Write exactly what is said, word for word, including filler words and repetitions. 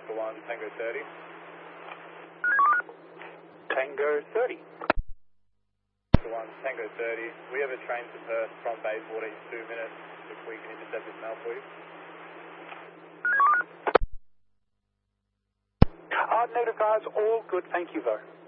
Oscar one, Tango thirty. Tango thirty. Oscar one, Tango thirty. We have a train to Perth from Bayswater in two minutes. If we can intercept this mail for you. Uh, native guys, all good, thank you though.